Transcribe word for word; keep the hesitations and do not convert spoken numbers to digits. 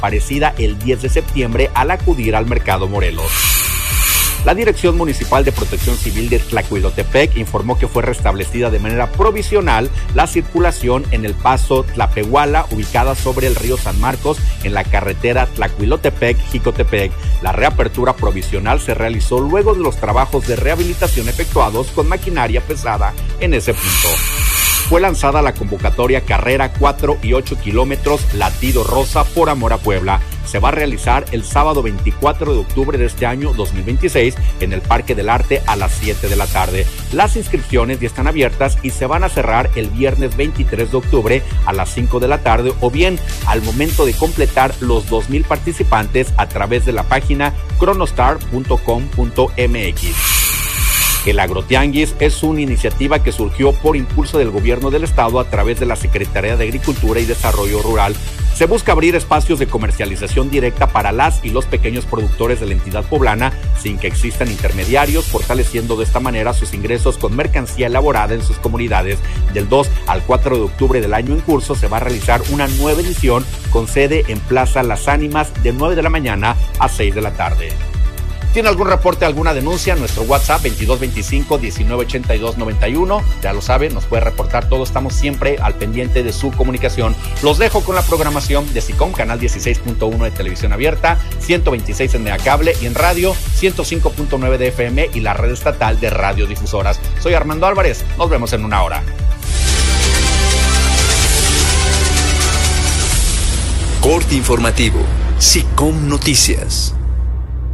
desaparecida el diez de septiembre al acudir al Mercado Morelos. La Dirección Municipal de Protección Civil de Tlacuilotepec informó que fue restablecida de manera provisional la circulación en el paso Tlapehuala, ubicada sobre el río San Marcos, en la carretera Tlacuilotepec-Jicotepec. La reapertura provisional se realizó luego de los trabajos de rehabilitación efectuados con maquinaria pesada en ese punto. Fue lanzada la convocatoria Carrera cuatro y ocho kilómetros Latido Rosa por Amor a Puebla. Se va a realizar el sábado veinticuatro de octubre de este año dos mil veintiséis en el Parque del Arte a las siete de la tarde. Las inscripciones ya están abiertas y se van a cerrar el viernes veintitrés de octubre a las cinco de la tarde o bien al momento de completar los dos mil participantes a través de la página cronostar punto com punto m x. El Agrotianguis es una iniciativa que surgió por impulso del gobierno del estado a través de la Secretaría de Agricultura y Desarrollo Rural. Se busca abrir espacios de comercialización directa para las y los pequeños productores de la entidad poblana sin que existan intermediarios, fortaleciendo de esta manera sus ingresos con mercancía elaborada en sus comunidades. Del dos al cuatro de octubre del año en curso se va a realizar una nueva edición con sede en Plaza Las Ánimas de nueve de la mañana a seis de la tarde. ¿Tiene algún reporte, alguna denuncia? Nuestro WhatsApp veintidós veinticinco diecinueve ochenta y dos noventa y uno. Ya lo sabe, nos puede reportar todo. Estamos siempre al pendiente de su comunicación. Los dejo con la programación de SICOM, canal dieciséis punto uno de televisión abierta, ciento veintiséis en Megacable y en radio, ciento cinco punto nueve de F M y la red estatal de radiodifusoras. Soy Armando Álvarez. Nos vemos en una hora. Corte informativo. SICOM Noticias.